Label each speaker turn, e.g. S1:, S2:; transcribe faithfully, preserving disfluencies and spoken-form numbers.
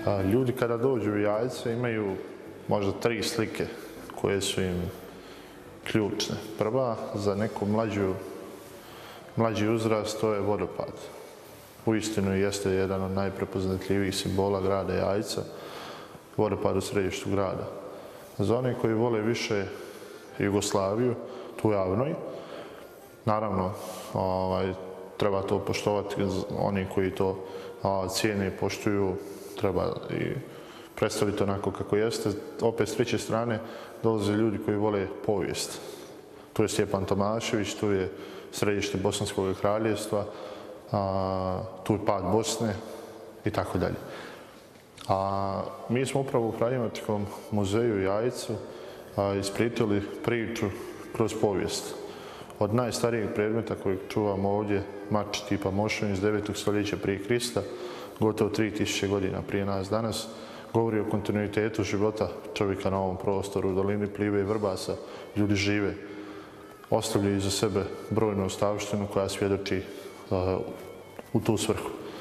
S1: Ljudi kada dođu u Jajce imaju možda tri slike koje su im ključne. Prva, za neku mlađu, mlađi uzrast, to je vodopad. Uistinu jeste jedan od najprepoznatljivijih simbola grada Jajca, vodopad u središtu grada. Za one koji vole više Jugoslaviju, tu javnoj, naravno, ovaj, treba to poštovati, oni koji to a, cijene i poštuju, treba i predstaviti onako kako jeste. Opet s treće strane dolaze ljudi koji vole povijest. Tu je Stjepan Tomašević, tu je središte Bosanskog kraljevstva, a, tu je pad Bosne i tako dalje. A mi smo upravo u Franjevačkom muzeju u Jajcu a, ispritili priču kroz povijest. Od najstarijeg predmeta kojeg čuvamo ovdje, mač tipa Mošon iz devetog stoljeća prije Krista, gotovo tri tisuće godina prije nas danas, govori o kontinuitetu života čovjeka na ovom prostoru, u dolini Plive i Vrbasa. Ljudi žive, ostavljaju iza sebe brojnu ostavštinu koja svjedoči uh, u tu svrhu.